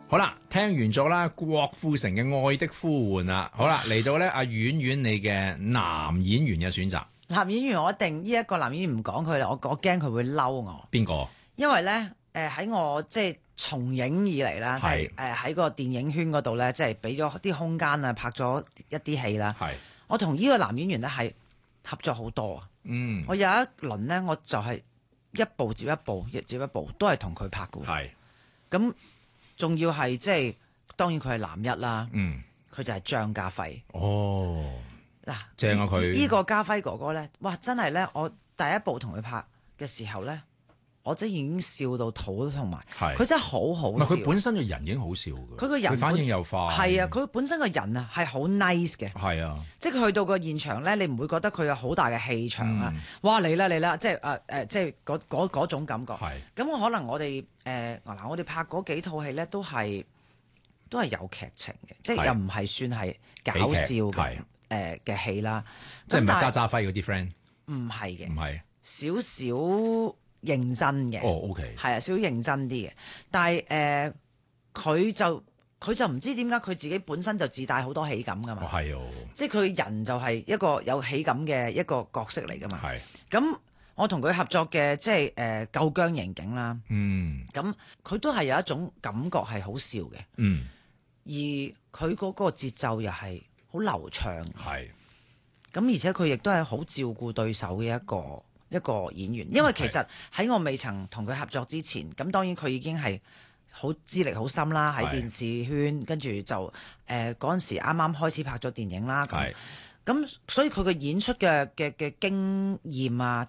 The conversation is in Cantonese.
好啦，聽完咗啦，郭富城嘅《愛的呼喚》啦，好啦，嚟到咧阿婉婉你嘅男演員嘅選擇， 男演員我一定呢一個男演員唔講佢啦，我驚佢會嬲我。 邊個？ 因為咧喺我即係從影以嚟啦，即係喺個電影圈嗰度咧，即係俾咗啲空間啊，拍咗一啲戲啦。 係我同呢個男演員咧係合作好多啊。 嗯， 我有一輪咧，我就係一部接一部，一接一部都係同佢拍嘅。 係咁仲要係即係當然佢係男一啦。 嗯， 佢就係張家輝。 哦， 嗱， 正啊佢呢個家輝哥哥咧，哇！真係咧，我第一部同佢拍嘅時候咧，我真係已經笑到肚都痛埋。 係佢真係好好笑。 佢本身嘅人已經好笑嘅， 佢個人反應又快。 係啊，佢本身個人啊係好 nice 嘅。 係啊， 即係佢去到個現場咧，你唔會覺得佢有好大嘅氣場啊！哇，嚟啦嚟啦，即係即係嗰種感覺。 係咁我可能我哋嗱，我哋拍嗰幾套戲咧，都係有劇情嘅，即係又唔係算係搞笑嘅嘅戲啦。 即係唔係咁渣渣輝嗰啲 friend？ 唔係嘅， 唔係少少認真嘅。 哦，OK， 係啊，少少認真啲嘅。但係佢就唔知點解佢自己本身就自帶好多喜感噶嘛。 哦係哦， 即係佢人就係一個有喜感嘅一個角色嚟噶嘛。 係咁我同佢合作嘅即係夠姜刑警啦。 嗯咁佢都係有一種感覺係好笑嘅。 嗯而佢嗰個節奏又係好流暢。 係咁而且佢亦都係好照顧對手嘅一個演員，因為其實喺我未曾同佢合作之前，咁當然佢已經係好資歷好深啦，喺電視圈，跟住就嗰陣時啱啱開始拍咗電影啦。咁所以佢嘅演出嘅經驗啊，